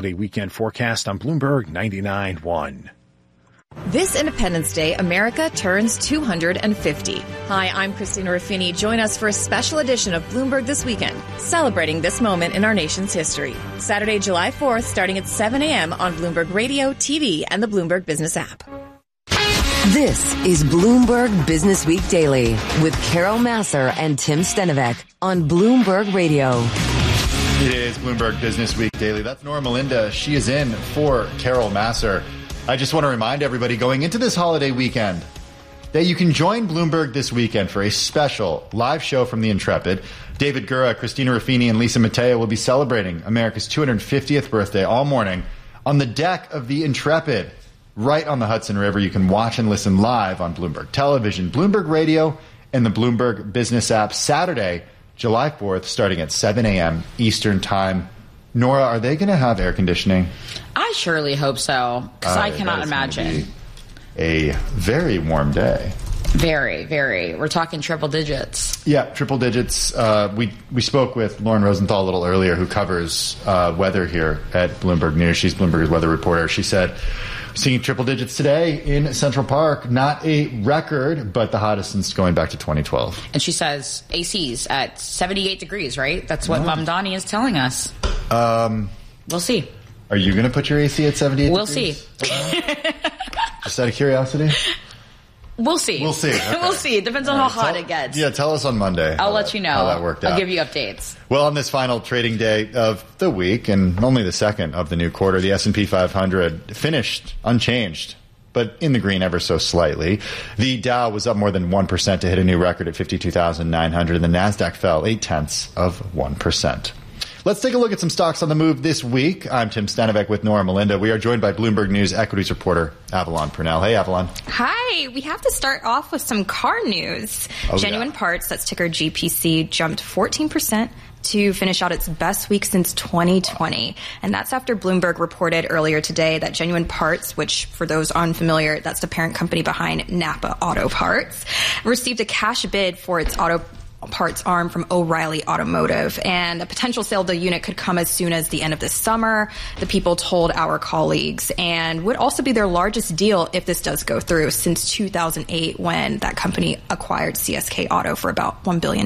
holiday weekend forecast on Bloomberg 99.1. This Independence Day, America turns 250. Hi, I'm Christina Ruffini. Join us for a special edition of Bloomberg This Weekend, celebrating this moment in our nation's history. Saturday, July 4th, starting at 7 a.m. on Bloomberg Radio, TV, and the Bloomberg Business app. This is Bloomberg Business Week Daily with Carol Massar and Tim Stenovec on Bloomberg Radio. It is Bloomberg Business Week Daily. That's Nora Melinda. She is in for Carol Massar. I just want to remind everybody going into this holiday weekend that you can join Bloomberg This Weekend for a special live show from the Intrepid. David Gura, Christina Ruffini, and Lisa Mateo will be celebrating America's 250th birthday all morning on the deck of the Intrepid, right on the Hudson River. You can watch and listen live on Bloomberg Television, Bloomberg Radio, and the Bloomberg Business app Saturday, July 4th, starting at 7 a.m. Eastern Time. Nora, are they going to have air conditioning? I surely hope so, because I cannot imagine. A very warm day. Very, very. We're talking triple digits. Yeah, triple digits. We spoke with Lauren Rosenthal a little earlier, who covers weather here at Bloomberg News. She's Bloomberg's weather reporter. She said, seeing triple digits today in Central Park. Not a record, but the hottest since going back to 2012. And she says AC's at 78 degrees, right? That's what Mamdani is telling us. We'll see. Are you going to put your AC at 78 We'll degrees? See. Just out of curiosity? We'll see. We'll see. Okay. We'll see. It depends on how hot it gets. Yeah, tell us on Monday. I'll let you know. How that worked out. I'll give you updates. Well, on this final trading day of the week, and only the second of the new quarter, the S&P 500 finished unchanged, but in the green ever so slightly. The Dow was up more than 1% to hit a new record at 52,900, and the NASDAQ fell 0.8%. Let's take a look at some stocks on the move this week. I'm Tim Stenovec with Nora Melinda. We are joined by Bloomberg News equities reporter Avalon Purnell. Hey, Avalon. Hi. We have to start off with some car news. Genuine Parts, that's ticker GPC, jumped 14% to finish out its best week since 2020. And that's after Bloomberg reported earlier today that Genuine Parts, which for those unfamiliar, that's the parent company behind Napa Auto Parts, received a cash bid for its auto parts arm from O'Reilly Automotive, and a potential sale of the unit could come as soon as the end of this summer, the people told our colleagues, and would also be their largest deal if this does go through since 2008 when that company acquired CSK Auto for about $1 billion.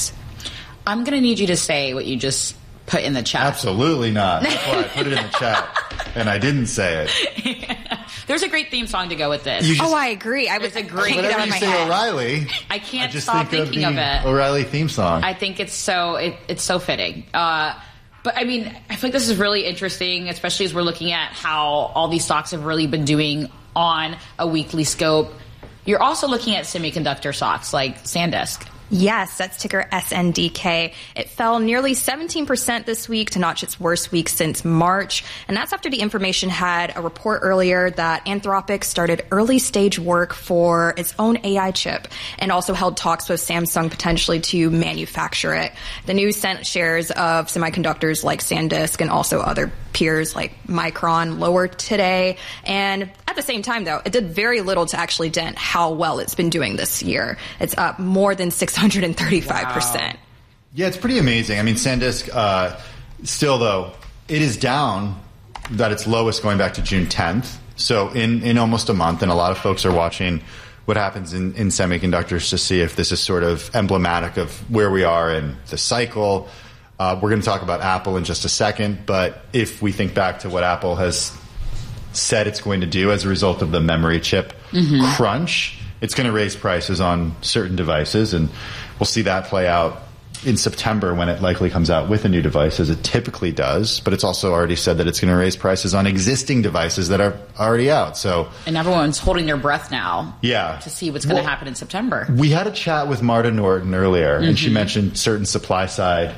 I'm going to need you to say what you just put in the chat. Absolutely not. That's why I put it in the chat, and I didn't say it. There's a great theme song to go with this. I agree. It's a great whenever you say O'Reilly, I can't stop thinking of it. O'Reilly theme song. I think it's so fitting. But I mean, I feel like this is really interesting, especially as we're looking at how all these stocks have really been doing on a weekly scope. You're also looking at semiconductor stocks like SanDisk. Yes, that's ticker SNDK. It fell nearly 17% this week to notch its worst week since March. And that's after the information had a report earlier that Anthropic started early stage work for its own AI chip and also held talks with Samsung potentially to manufacture it. The news sent shares of semiconductors like SanDisk and also other peers like Micron lower today. And at the same time, though, it did very little to actually dent how well it's been doing this year. It's up more than 635%. Wow. Yeah, it's pretty amazing. I mean, SanDisk, still, though, it is down at its lowest going back to June 10th. So in almost a month, and a lot of folks are watching what happens in semiconductors to see if this is sort of emblematic of where we are in the cycle. We're going to talk about Apple in just a second, but if we think back to what Apple has said it's going to do as a result of the memory chip crunch, it's going to raise prices on certain devices, and we'll see that play out in September when it likely comes out with a new device, as it typically does. But it's also already said that it's going to raise prices on existing devices that are already out. And everyone's holding their breath now to see what's going to happen in September. We had a chat with Marta Norton earlier, and she mentioned certain supply side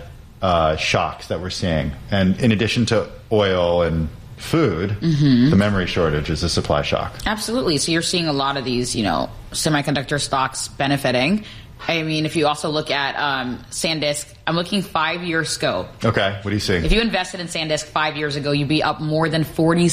shocks that we're seeing. And in addition to oil and food, the memory shortage is a supply shock. Absolutely. So you're seeing a lot of these, semiconductor stocks benefiting. I mean, if you also look at SanDisk, I'm looking 5-year scope. Okay. What do you see? If you invested in SanDisk 5 years ago, you'd be up more than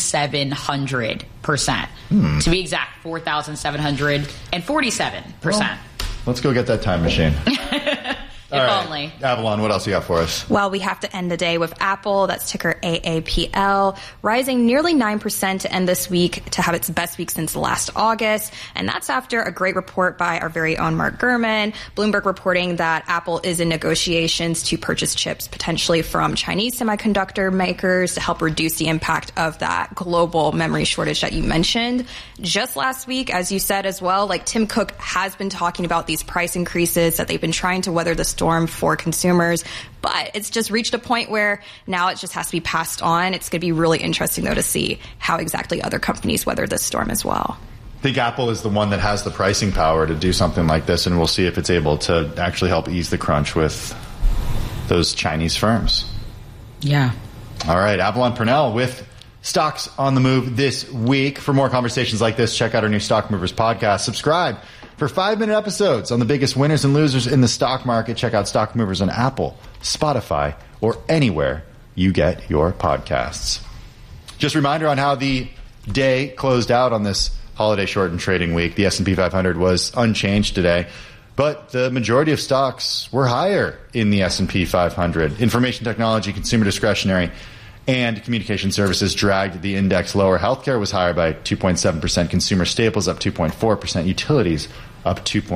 4,700%. To be exact, 4,747%. Well, let's go get that time machine. only. Avalon, what else you got for us? Well, we have to end the day with Apple, that's ticker AAPL, rising nearly 9% to end this week to have its best week since last August. And that's after a great report by our very own Mark Gurman. Bloomberg reporting that Apple is in negotiations to purchase chips potentially from Chinese semiconductor makers to help reduce the impact of that global memory shortage that you mentioned. Just last week, as you said as well, like Tim Cook has been talking about these price increases that they've been trying to weather the storm for consumers, but it's just reached a point where now it just has to be passed on. It's going to be really interesting, though, to see how exactly other companies weather this storm as well. I think Apple is the one that has the pricing power to do something like this, and we'll see if it's able to actually help ease the crunch with those Chinese firms. Yeah. All right, Avalon Purnell with stocks on the move this week. For more conversations like this, check out our new Stock Movers podcast. Subscribe for 5-minute episodes on the biggest winners and losers in the stock market. Check out Stock Movers on Apple, Spotify, or anywhere you get your podcasts. Just a reminder on how the day closed out on this holiday shortened trading week. The S&P 500 was unchanged today, but the majority of stocks were higher in the S&P 500. Information technology, consumer discretionary, and communication services dragged the index lower. Healthcare was higher by 2.7%. Consumer staples up 2.4%. Utilities up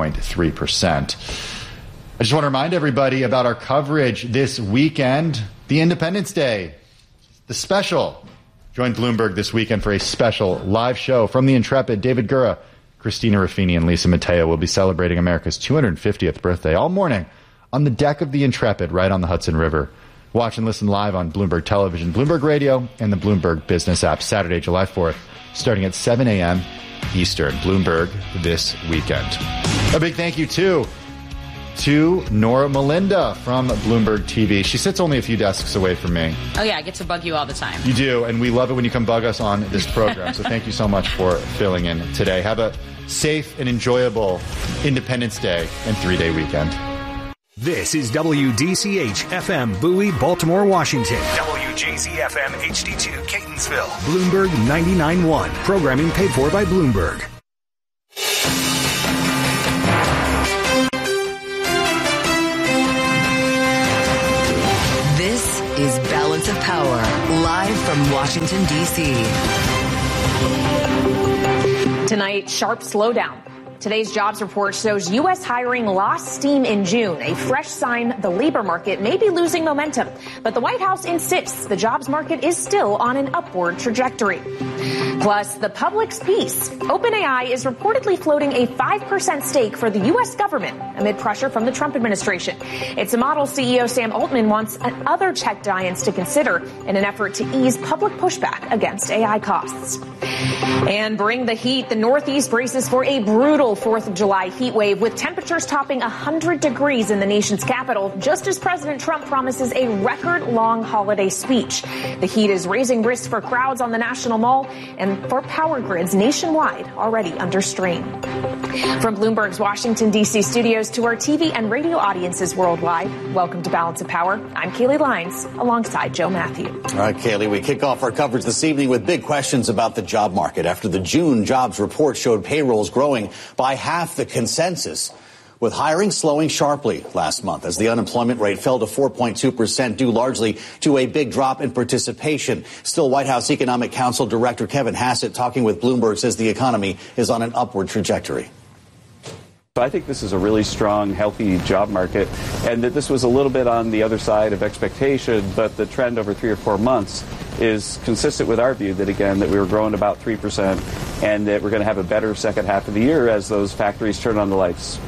2.3%. I just want to remind everybody about our coverage this weekend. The Independence Day, the special. Join Bloomberg this weekend for a special live show from the Intrepid. David Gura, Christina Ruffini, and Lisa Mateo will be celebrating America's 250th birthday all morning on the deck of the Intrepid right on the Hudson River. Watch and listen live on Bloomberg Television, Bloomberg Radio, and the Bloomberg Business app Saturday, July 4th, starting at 7 a.m. Eastern. Bloomberg this weekend. A big thank you, too, to Nora Melinda from Bloomberg TV. She sits only a few desks away from me. Oh, yeah, I get to bug you all the time. You do, and we love it when you come bug us on this program. So thank you so much for filling in today. Have a safe and enjoyable Independence Day and 3-day weekend. This is WDCH-FM Bowie, Baltimore, Washington. WJZ-FM HD2 Catonsville. Bloomberg 99.1. Programming paid for by Bloomberg. This is Balance of Power, live from Washington, D.C. Tonight, sharp slowdown. Today's jobs report shows U.S. hiring lost steam in June, a fresh sign the labor market may be losing momentum. But the White House insists the jobs market is still on an upward trajectory. Plus, the public's piece. OpenAI is reportedly floating a 5% stake for the U.S. government amid pressure from the Trump administration. It's a model CEO Sam Altman wants other tech giants to consider in an effort to ease public pushback against AI costs. And bring the heat. The Northeast braces for a brutal 4th of July heat wave with temperatures topping 100 degrees in the nation's capital, just as President Trump promises a record-long holiday speech. The heat is raising risks for crowds on the National Mall and for power grids nationwide already under strain. From Bloomberg's Washington, D.C. studios to our TV and radio audiences worldwide, welcome to Balance of Power. I'm Kaylee Lyons alongside Joe Matthew. All right, Kaylee, we kick off our coverage this evening with big questions about the job market after the June jobs report showed payrolls growing by half the consensus, with hiring slowing sharply last month as the unemployment rate fell to 4.2% due largely to a big drop in participation. Still, White House Economic Council Director Kevin Hassett, talking with Bloomberg, says the economy is on an upward trajectory. I think this is a really strong, healthy job market, and that this was a little bit on the other side of expectation, but the trend over 3 or 4 months is consistent with our view that, again, that we were growing about 3% and that we're going to have a better second half of the year as those factories turn on the lights.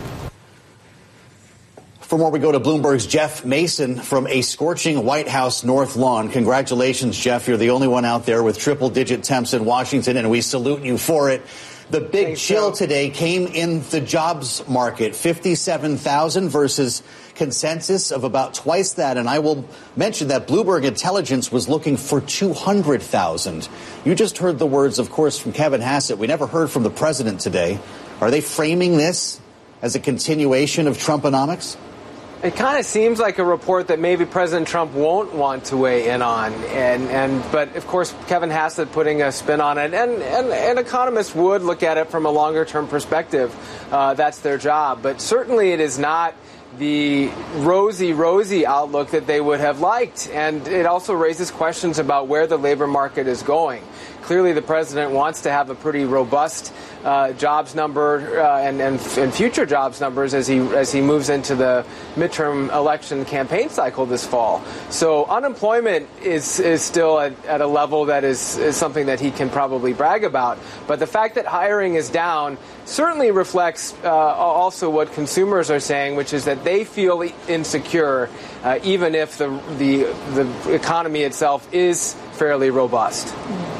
For more, we go to Bloomberg's Jeff Mason from a scorching White House North Lawn. Congratulations, Jeff. You're the only one out there with triple-digit temps in Washington, and we salute you for it. The big chill today came in the jobs market, 57,000 versus consensus of about twice that. And I will mention that Bloomberg Intelligence was looking for 200,000. You just heard the words, of course, from Kevin Hassett. We never heard from the president today. Are they framing this as a continuation of Trumponomics? It kind of seems like a report that maybe President Trump won't want to weigh in on, but of course Kevin Hassett putting a spin on it, and economists would look at it from a longer-term perspective. That's their job, but certainly it is not the rosy outlook that they would have liked. And it also raises questions about where the labor market is going. Clearly, the president wants to have a pretty robust jobs number and future jobs numbers as he moves into the midterm election campaign cycle this fall. So unemployment is still at a level that is something that he can probably brag about. But the fact that hiring is down certainly reflects also what consumers are saying, which is that they feel insecure, even if the economy itself is fairly robust.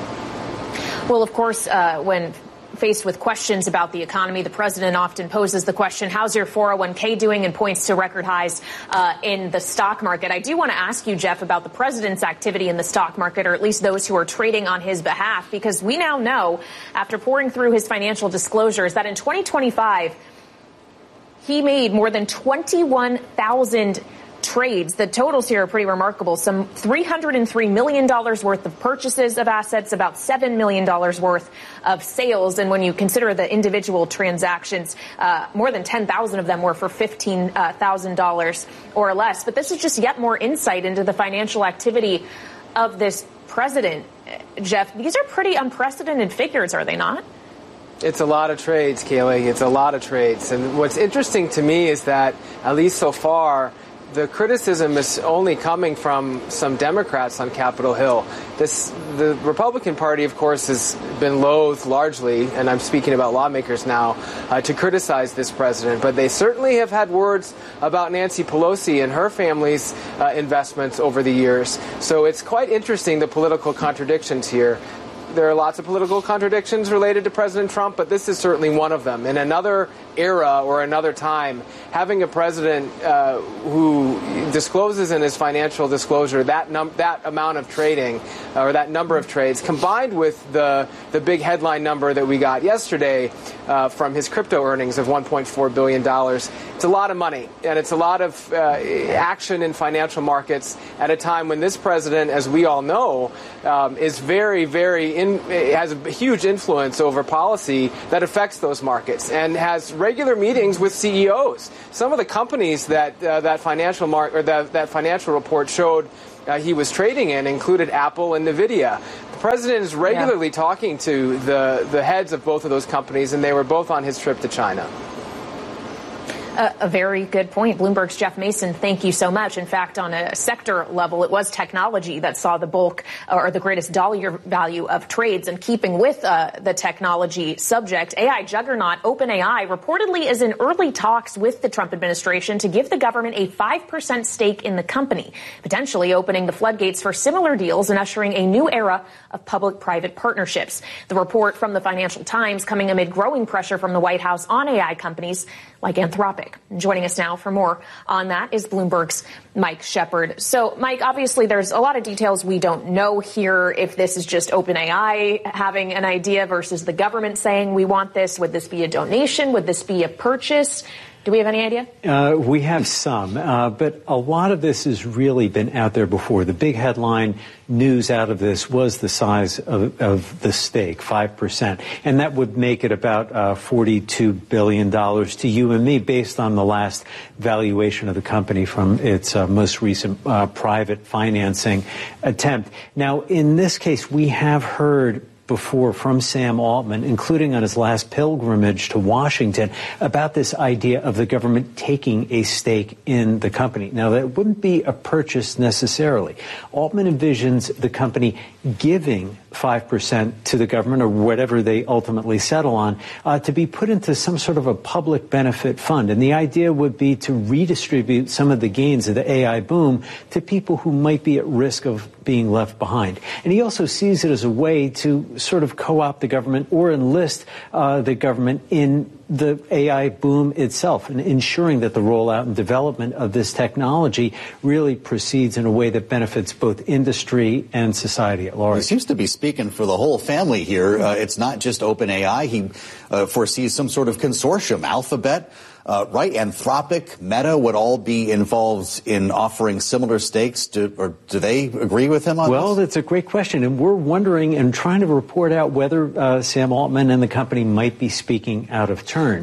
Well, of course, when faced with questions about the economy, the president often poses the question, how's your 401k doing, and points to record highs in the stock market. I do want to ask you, Jeff, about the president's activity in the stock market, or at least those who are trading on his behalf, because we now know, after pouring through his financial disclosures, that in 2025, he made more than 21,000 trades. The totals here are pretty remarkable. Some $303 million worth of purchases of assets, about $7 million worth of sales. And when you consider the individual transactions, more than 10,000 of them were for $15,000 or less. But this is just yet more insight into the financial activity of this president. Jeff, these are pretty unprecedented figures, are they not? It's a lot of trades, Kayleigh. It's a lot of trades. And what's interesting to me is that, at least so far, the criticism is only coming from some Democrats on Capitol Hill. The Republican Party, of course, has been loath largely, and I'm speaking about lawmakers now, to criticize this president. But they certainly have had words about Nancy Pelosi and her family's investments over the years. So it's quite interesting, the political contradictions here. There are lots of political contradictions related to President Trump, but this is certainly one of them. In another era or another time, having a president who discloses in his financial disclosure that amount of trading or that number of trades, combined with the big headline number that we got yesterday from his crypto earnings of $1.4 billion, it's a lot of money, and it's a lot of action in financial markets at a time when this president, as we all know, is has a huge influence over policy that affects those markets and has regular meetings with CEOs. Some of the companies that financial report showed he was trading in included Apple and NVIDIA. The president is regularly talking to the heads of both of those companies, and they were both on his trip to China. A very good point. Bloomberg's Jeff Mason, thank you so much. In fact, on a sector level, it was technology that saw the bulk or the greatest dollar value of trades. And keeping with the technology subject, AI juggernaut OpenAI reportedly is in early talks with the Trump administration to give the government a 5% stake in the company, potentially opening the floodgates for similar deals and ushering a new era of public-private partnerships. The report from the Financial Times coming amid growing pressure from the White House on AI companies like Anthropic. Joining us now for more on that is Bloomberg's Mike Shepard. So, Mike, obviously there's a lot of details we don't know here, if this is just OpenAI having an idea versus the government saying we want this. Would this be a donation? Would this be a purchase? Do we have any idea? We have some, but a lot of this has really been out there before. The big headline news out of this was the size of the stake, 5%. And that would make it about $42 billion to you and me based on the last valuation of the company from its most recent private financing attempt. Now, in this case, we have heard before from Sam Altman, including on his last pilgrimage to Washington, about this idea of the government taking a stake in the company. Now, that wouldn't be a purchase necessarily. Altman envisions the company giving 5% to the government, or whatever they ultimately settle on, to be put into some sort of a public benefit fund. And the idea would be to redistribute some of the gains of the AI boom to people who might be at risk of being left behind. And he also sees it as a way to sort of co-opt the government or enlist the government in the AI boom itself, and ensuring that the rollout and development of this technology really proceeds in a way that benefits both industry and society at large. He seems to be speaking for the whole family here. It's not just OpenAI. He foresees some sort of consortium. Alphabet right? Anthropic, Meta would all be involved in offering similar stakes. Do they agree with him on this? Well, that's a great question. And we're wondering and trying to report out whether Sam Altman and the company might be speaking out of turn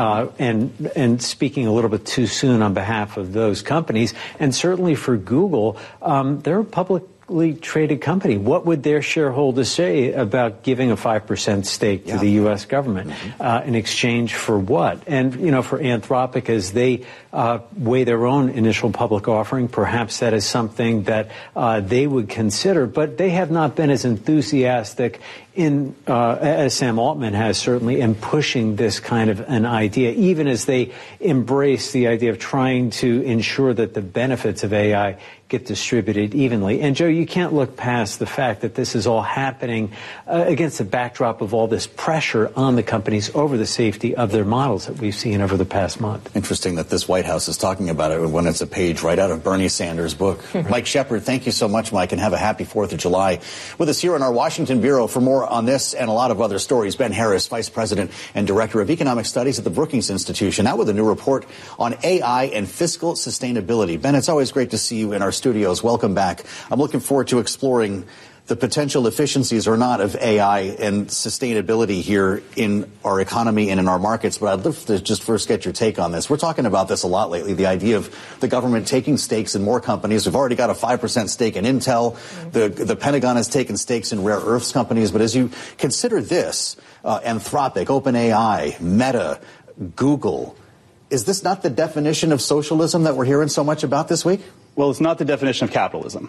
and speaking a little bit too soon on behalf of those companies. And certainly for Google, they're a publicly traded company. What would their shareholders say about giving a 5% stake to the U.S. government in exchange for what? And, for Anthropic, as they weigh their own initial public offering, perhaps that is something that they would consider. But they have not been as enthusiastic as Sam Altman has, certainly, in pushing this kind of an idea, even as they embrace the idea of trying to ensure that the benefits of AI get distributed evenly. And, Joe, you can't look past the fact that this is all happening against the backdrop of all this pressure on the companies over the safety of their models that we've seen over the past month. Interesting that this White House is talking about it when it's a page right out of Bernie Sanders' book. Mike Shepard, thank you so much, Mike, and have a happy 4th of July. With us here in our Washington Bureau for more on this and a lot of other stories, Ben Harris, Vice President and Director of Economic Studies at the Brookings Institution, out with a new report on AI and fiscal sustainability. Ben, it's always great to see you in our studios. Welcome back. I'm looking forward to exploring the potential efficiencies or not of AI and sustainability here in our economy and in our markets. But I'd love to just first get your take on this. We're talking about this a lot lately, the idea of the government taking stakes in more companies. We've already got a 5% stake in Intel. The Pentagon has taken stakes in rare earths companies. But as you consider this, Anthropic, OpenAI, Meta, Google, is this not the definition of socialism that we're hearing so much about this week? Well, it's not the definition of capitalism.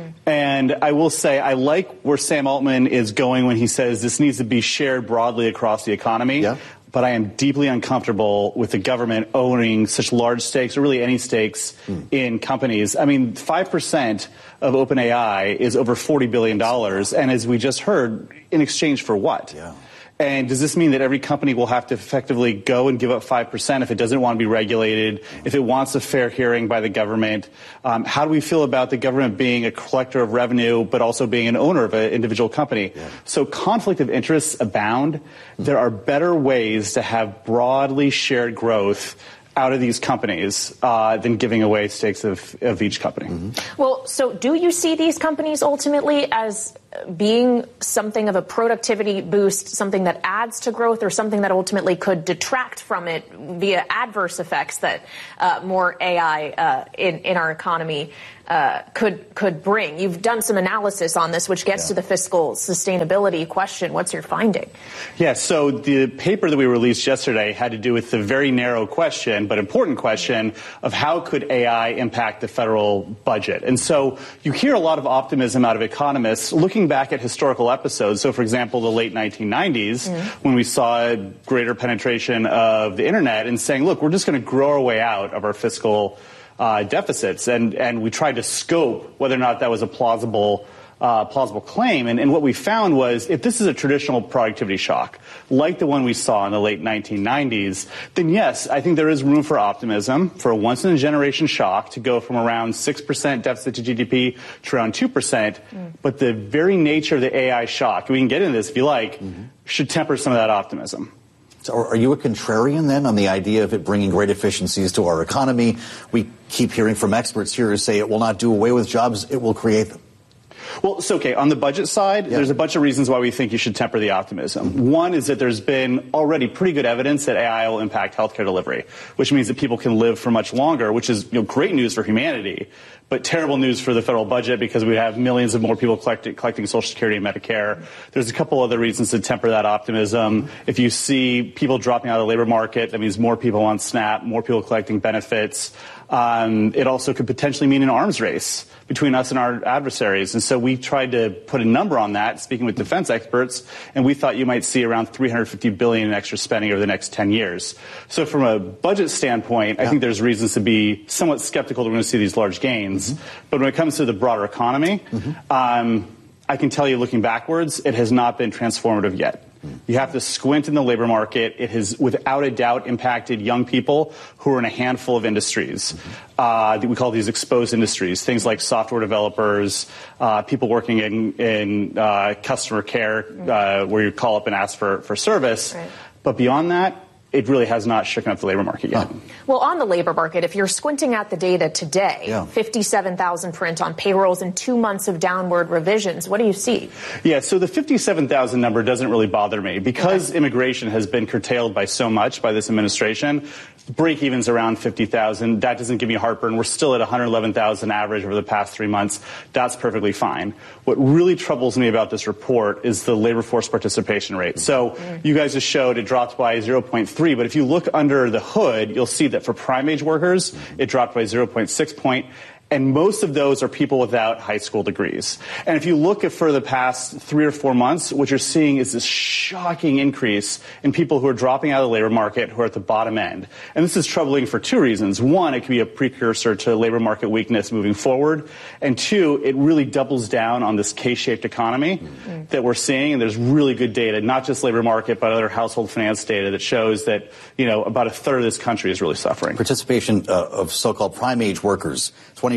And I will say I like where Sam Altman is going when he says this needs to be shared broadly across the economy. Yeah. But I am deeply uncomfortable with the government owning such large stakes, or really any stakes, in companies. I mean, 5% of OpenAI is over $40 billion. And as we just heard, in exchange for what? Yeah. And does this mean that every company will have to effectively go and give up 5% if it doesn't want to be regulated, if it wants a fair hearing by the government? How do we feel about the government being a collector of revenue, but also being an owner of an individual company? Yeah. So conflict of interests abound. There are better ways to have broadly shared growth out of these companies than giving away stakes of each company. Well, so do you see these companies ultimately as being something of a productivity boost, something that adds to growth, or something that ultimately could detract from it via adverse effects that more AI in our economy could bring? You've done some analysis on this, which gets to the fiscal sustainability question. What's your finding? Yeah, so the paper that we released yesterday had to do with the very narrow question, but important question, of how could AI impact the federal budget. And so you hear a lot of optimism out of economists looking back at historical episodes. So, for example, the late 1990s, when we saw greater penetration of the internet, and saying, look, we're just going to grow our way out of our fiscal deficits, and we tried to scope whether or not that was a plausible claim. And what we found was, if this is a traditional productivity shock, like the one we saw in the late 1990s, then yes, I think there is room for optimism for a once-in-a-generation shock to go from around 6% deficit to GDP to around 2%. But the very nature of the AI shock, we can get into this if you like, should temper some of that optimism. So are you a contrarian then on the idea of it bringing great efficiencies to our economy? We keep hearing from experts here who say it will not do away with jobs, it will create them. Well, so, okay, on the budget side, there's a bunch of reasons why we think you should temper the optimism. One is that there's been already pretty good evidence that AI will impact healthcare delivery, which means that people can live for much longer, which is great news for humanity, but terrible news for the federal budget because we have millions of more people collecting Social Security and Medicare. There's a couple other reasons to temper that optimism. If you see people dropping out of the labor market, that means more people on SNAP, more people collecting benefits. It also could potentially mean an arms race between us and our adversaries. And so we tried to put a number on that, speaking with defense experts, and we thought you might see around $350 billion in extra spending over the next 10 years. So from a budget standpoint, I think there's reasons to be somewhat skeptical that we're going to see these large gains. But when it comes to the broader economy, I can tell you, looking backwards, it has not been transformative yet. You have to squint in the labor market. It has, without a doubt, impacted young people who are in a handful of industries. We call these exposed industries, things like software developers, people working in customer care, where you call up and ask for service. Right. But beyond that, it really has not shaken up the labor market yet. Well, on the labor market, if you're squinting at the data today, 57,000 print on payrolls and 2 months of downward revisions. What do you see? Yeah, so the 57,000 number doesn't really bother me because immigration has been curtailed by so much by this administration. Break-even's around 50,000. That doesn't give me heartburn. We're still at 111,000 average over the past 3 months. That's perfectly fine. What really troubles me about this report is the labor force participation rate. So you guys just showed it dropped by 0.3, but if you look under the hood, you'll see that for prime age workers, it dropped by 0.6 point. And most of those are people without high school degrees. And if you look at for the past 3 or 4 months, what you're seeing is this shocking increase in people who are dropping out of the labor market, who are at the bottom end. And this is troubling for 2 reasons. One, it could be a precursor to labor market weakness moving forward. And 2, it really doubles down on this K-shaped economy that we're seeing. And there's really good data, not just labor market, but other household finance data that shows that, about a third of this country is really suffering. Participation of so-called prime age workers,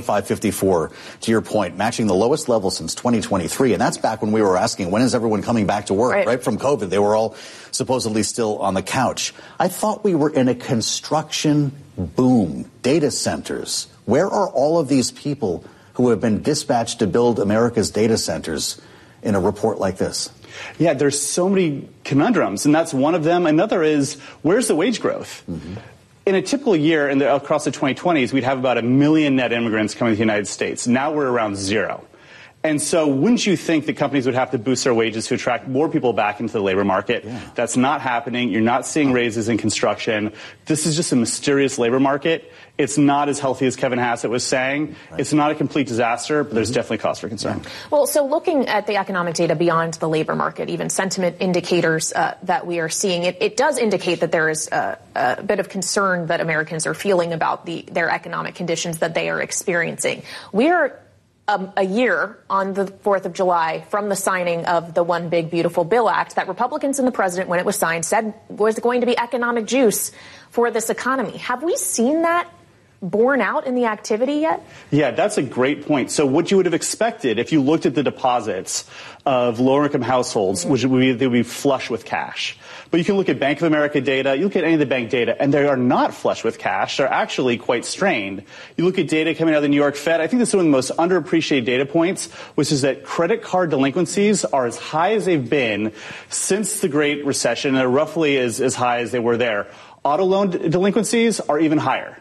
25-54, to your point, matching the lowest level since 2023. And that's back when we were asking, when is everyone coming back to work, right? From COVID. They were all supposedly still on the couch. I thought we were in a construction boom. Data centers. Where are all of these people who have been dispatched to build America's data centers in a report like this? Yeah, there's so many conundrums, and that's one of them. Another is, where's the wage growth? In a typical year across the 2020s, we'd have about 1 million net immigrants coming to the United States. Now we're around 0. And so wouldn't you think that companies would have to boost their wages to attract more people back into the labor market? That's not happening. You're not seeing raises in construction. This is just a mysterious labor market. It's not as healthy as Kevin Hassett was saying. It's not a complete disaster, but there's definitely cause for concern. Well, so looking at the economic data beyond the labor market, even sentiment indicators that we are seeing, it does indicate that there is a bit of concern that Americans are feeling about their economic conditions that they are experiencing. We are a year on the 4th of July from the signing of the One Big Beautiful Bill Act that Republicans and the president, when it was signed, said was going to be economic juice for this economy. Have we seen that borne out in the activity yet? Yeah, that's a great point. So what you would have expected if you looked at the deposits of lower-income households, which they would be flush with cash. But you can look at Bank of America data, you look at any of the bank data, and they are not flush with cash. They're actually quite strained. You look at data coming out of the New York Fed, I think this is one of the most underappreciated data points, which is that credit card delinquencies are as high as they've been since the Great Recession, and they're roughly as high as they were there. Auto loan delinquencies are even higher.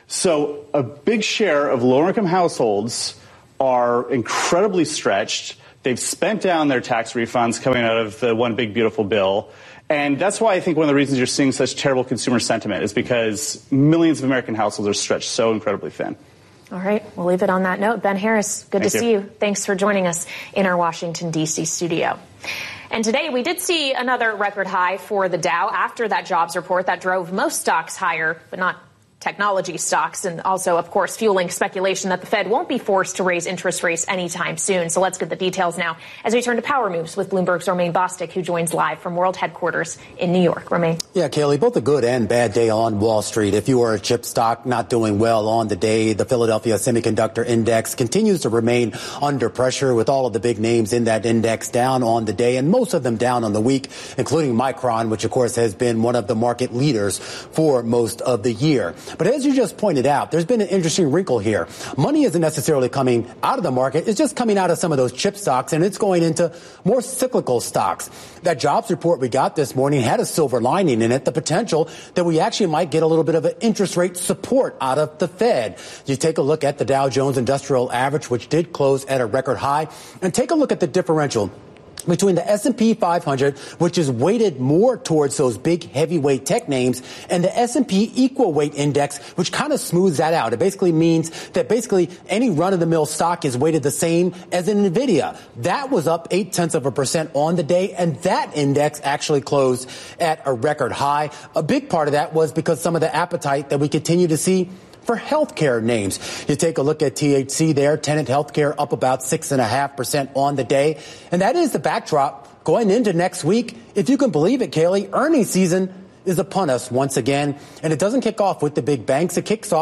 So a big share of lower-income households are incredibly stretched. They've spent down their tax refunds coming out of the One Big Beautiful Bill. And that's why I think one of the reasons you're seeing such terrible consumer sentiment is because millions of American households are stretched so incredibly thin. All right. We'll leave it on that note. Ben Harris, good to see you. Thanks for joining us in our Washington, D.C. studio. And today we did see another record high for the Dow after that jobs report that drove most stocks higher, but not technology stocks, and also, of course, fueling speculation that the Fed won't be forced to raise interest rates anytime soon. So let's get the details now as we turn to Power Moves with Bloomberg's Romaine Bostick, who joins live from World Headquarters in New York. Romaine. Yeah, Kaylee, both a good and bad day on Wall Street. If you are a chip stock not doing well on the day, the Philadelphia Semiconductor Index continues to remain under pressure with all of the big names in that index down on the day, and most of them down on the week, including Micron, which, of course, has been one of the market leaders for most of the year. But as you just pointed out, there's been an interesting wrinkle here. Money isn't necessarily coming out of the market. It's just coming out of some of those chip stocks, and it's going into more cyclical stocks. That jobs report we got this morning had a silver lining in it, the potential that we actually might get a little bit of an interest rate support out of the Fed. You take a look at the Dow Jones Industrial Average, which did close at a record high, and take a look at the differential between the S&P 500, which is weighted more towards those big heavyweight tech names, and the S&P Equal Weight Index, which kind of smooths that out. It basically means that any run-of-the-mill stock is weighted the same as an NVIDIA. That was up 0.8% on the day, and that index actually closed at a record high. A big part of that was because some of the appetite that we continue to see for healthcare names. You take a look at THC there, Tenet Healthcare up about 6.5% on the day. And that is the backdrop going into next week. If you can believe it, Kaylee, earnings season is upon us once again. And it doesn't kick off with the big banks. It kicks off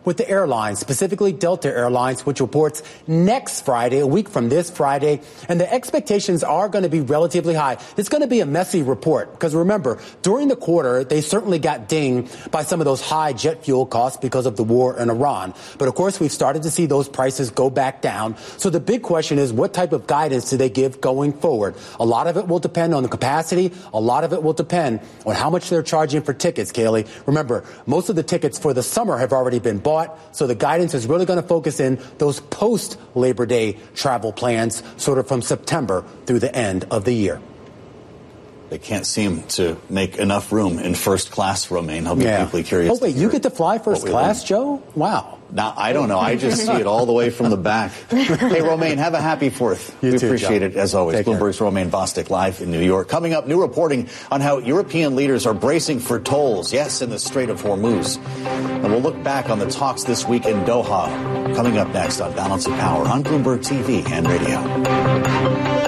with the airlines, specifically Delta Airlines, which reports next Friday, a week from this Friday. And the expectations are going to be relatively high. It's going to be a messy report because remember, during the quarter, they certainly got dinged by some of those high jet fuel costs because of the war in Iran. But of course, we've started to see those prices go back down. So the big question is, what type of guidance do they give going forward? A lot of it will depend on the capacity. A lot of it will depend on how much they're charging for tickets, Kaylee. Remember, most of the tickets for the summer have already been bought. So the guidance is really going to focus in those post-Labor Day travel plans, sort of from September through the end of the year. They can't seem to make enough room in first class, Romaine. I'll be deeply curious. Oh, wait, you get to fly first class, Joe? Wow. Now, I don't know. I just see it all the way from the back. Hey, Romaine, have a happy 4th. We appreciate it, as always. Bloomberg's Romaine Bostick live in New York. Coming up, new reporting on how European leaders are bracing for tolls, yes, in the Strait of Hormuz. And we'll look back on the talks this week in Doha. Coming up next on Balance of Power on Bloomberg TV and radio.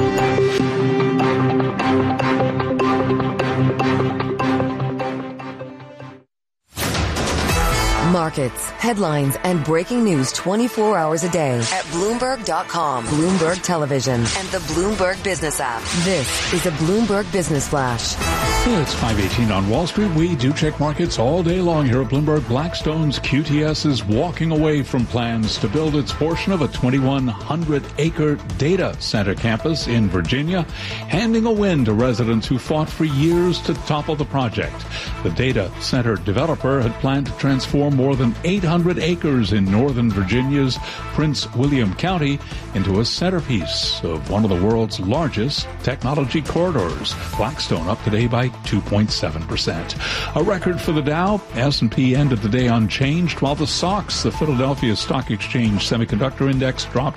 Markets, headlines, and breaking news 24 hours a day at Bloomberg.com, Bloomberg Television, and the Bloomberg Business app. This is a Bloomberg Business Flash. It's 5:18 on Wall Street. We do check markets all day long here at Bloomberg. Blackstone's QTS is walking away from plans to build its portion of a 2,100-acre data center campus in Virginia, handing a win to residents who fought for years to topple the project. The data center developer had planned to transform more than 800 acres in northern Virginia's Prince William County into a centerpiece of one of the world's largest technology corridors. Blackstone up today by 2.7%. A record for the Dow. S&P ended the day unchanged, while the SOX, the Philadelphia Stock Exchange Semiconductor Index, dropped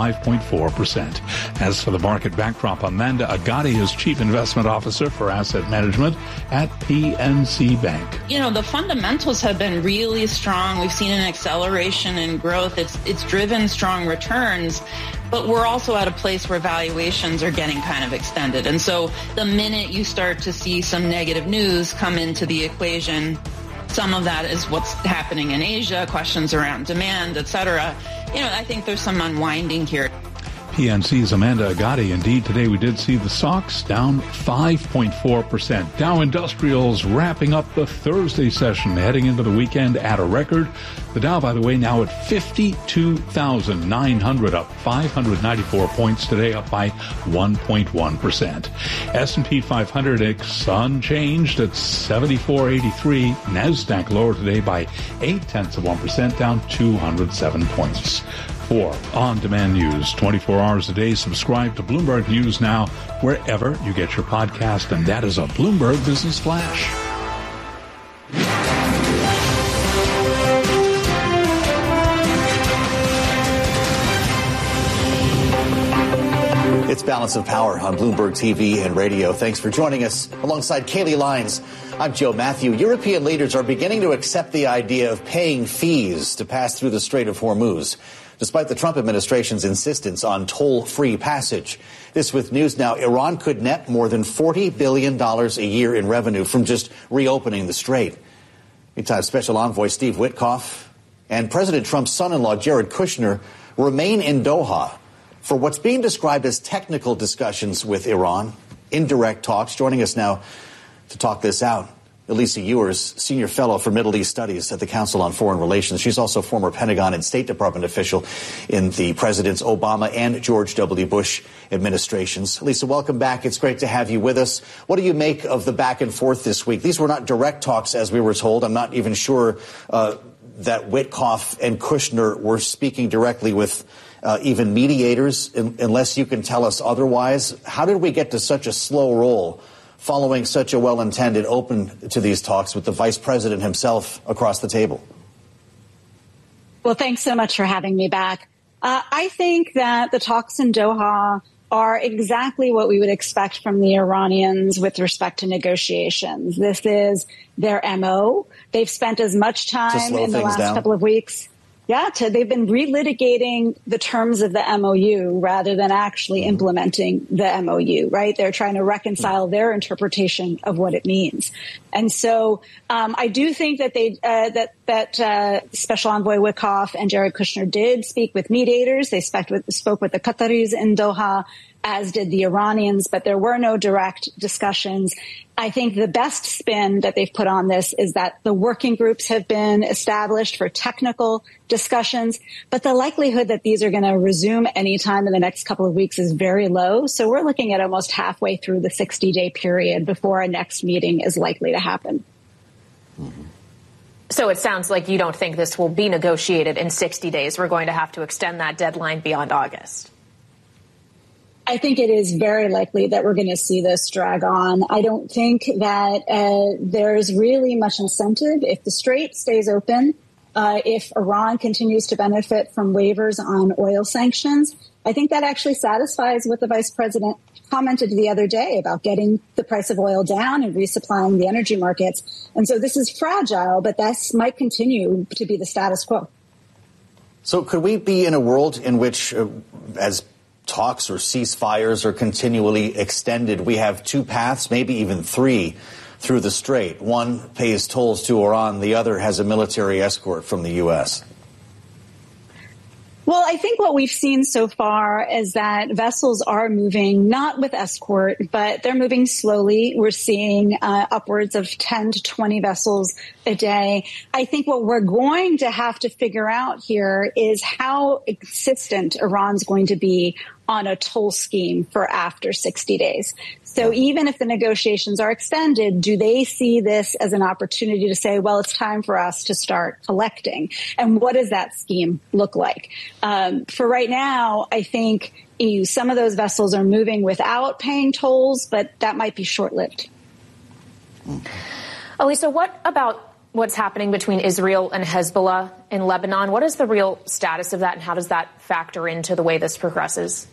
5.4%. As for the market backdrop, Amanda Agati is Chief Investment Officer for Asset Management at PNC Bank. You know, the fundamentals have been really strong. We've seen an acceleration in growth. It's driven strong returns. But we're also at a place where valuations are getting kind of extended. And so the minute you start to see some negative news come into the equation, some of that is what's happening in Asia, questions around demand, et cetera. You know, I think there's some unwinding here. PNC's Amanda Agati. Indeed, today we did see the SOX down 5.4%. Dow Industrials wrapping up the Thursday session, heading into the weekend at a record. The Dow, by the way, now at 52,900, up 594 points today, up by 1.1%. S&P 500 unchanged at 7483. NASDAQ lower today by 0.8%, down 207 points. For on-demand news 24 hours a day, subscribe to Bloomberg News Now wherever you get your podcast, and that is a Bloomberg Business Flash. It's Balance of Power on Bloomberg TV and radio. Thanks for joining us. Alongside Kaylee Lyons, I'm Joe Matthew. European leaders are beginning to accept the idea of paying fees to pass through the Strait of Hormuz, despite the Trump administration's insistence on toll-free passage. This with news now, Iran could net more than $40 billion a year in revenue from just reopening the strait. Meantime, Special Envoy Steve Witkoff and President Trump's son-in-law Jared Kushner remain in Doha for what's being described as technical discussions with Iran, indirect talks. Joining us now to talk this out, Elisa Ewers, Senior Fellow for Middle East Studies at the Council on Foreign Relations. She's also former Pentagon and State Department official in the Presidents Obama and George W. Bush administrations. Elisa, welcome back. It's great to have you with us. What do you make of the back and forth this week? These were not direct talks, as we were told. I'm not even sure that Witkoff and Kushner were speaking directly with even mediators, unless you can tell us otherwise. How did we get to such a slow roll following such a well-intended open to these talks with the vice president himself across the table? Well, thanks so much for having me back. I think that the talks in Doha are exactly what we would expect from the Iranians with respect to negotiations. This is their MO. They've spent as much time in the last couple of weeks. they've been relitigating the terms of the MOU rather than actually implementing the MOU, right? They're trying to reconcile their interpretation of what it means. And so I do think that that Special Envoy Wickoff and Jared Kushner did speak with mediators. They spoke with the Qataris in Doha, as did the Iranians, but there were no direct discussions. I think the best spin that they've put on this is that the working groups have been established for technical discussions, but the likelihood that these are going to resume anytime in the next couple of weeks is very low. So we're looking at almost halfway through the 60-day period before our next meeting is likely to happen. So it sounds like you don't think this will be negotiated in 60 days. We're going to have to extend that deadline beyond August. I think it is very likely that we're going to see this drag on. I don't think that there's really much incentive if the Strait stays open, if Iran continues to benefit from waivers on oil sanctions. I think that actually satisfies what the vice president commented the other day about getting the price of oil down and resupplying the energy markets. And so this is fragile, but this might continue to be the status quo. So could we be in a world in which, as talks or ceasefires are continually extended, we have two paths, maybe even three, through the Strait? One pays tolls to Iran, the other has a military escort from the U.S. Well, I think what we've seen so far is that vessels are moving, not with escort, but they're moving slowly. We're seeing upwards of 10 to 20 vessels a day. I think what we're going to have to figure out here is how insistent Iran's going to be on a toll scheme for after 60 days. So even if the negotiations are extended, do they see this as an opportunity to say, well, it's time for us to start collecting? And what does that scheme look like? For right now, I think some of those vessels are moving without paying tolls, but that might be short-lived. Elisa, what about what's happening between Israel and Hezbollah in Lebanon? What is the real status of that, and how does that factor into the way this progresses?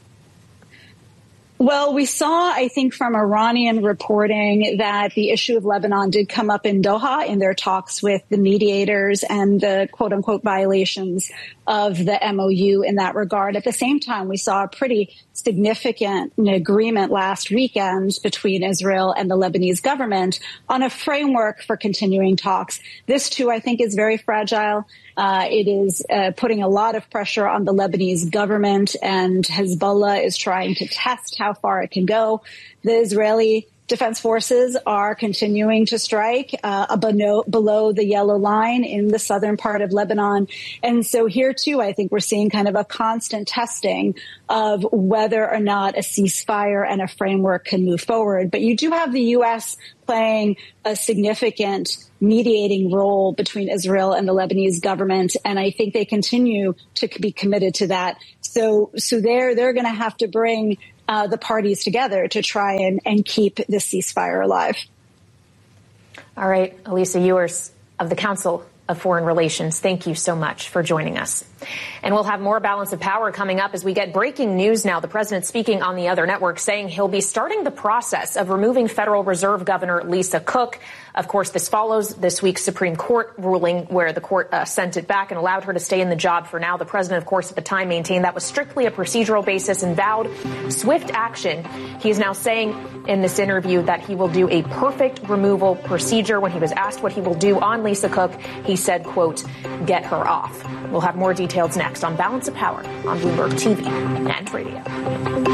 Well, we saw, I think, from Iranian reporting that the issue of Lebanon did come up in Doha in their talks with the mediators and the quote-unquote violations of the MOU in that regard. At the same time, we saw a pretty significant agreement last weekend between Israel and the Lebanese government on a framework for continuing talks. This, too, I think, is very fragile. It is putting a lot of pressure on the Lebanese government, and Hezbollah is trying to test how far it can go. The Israeli Defense Forces are continuing to strike below the yellow line in the southern part of Lebanon. And so here, too, I think we're seeing kind of a constant testing of whether or not a ceasefire and a framework can move forward. But you do have the U.S. playing a significant mediating role between Israel and the Lebanese government. And I think they continue to be committed to that. So they're going to have to bring the parties together to try and keep this ceasefire alive. All right, Elisa Ewers of the Council of Foreign Relations, thank you so much for joining us. And we'll have more Balance of Power coming up as we get breaking news now. The president speaking on the other network saying he'll be starting the process of removing Federal Reserve Governor Lisa Cook. Of course, this follows this week's Supreme Court ruling where the court sent it back and allowed her to stay in the job for now. The president, of course, at the time maintained that was strictly a procedural basis and vowed swift action. He is now saying in this interview that he will do a perfect removal procedure. When he was asked what he will do on Lisa Cook, he said, quote, get her off. We'll have more details next on Balance of Power on Bloomberg TV and radio.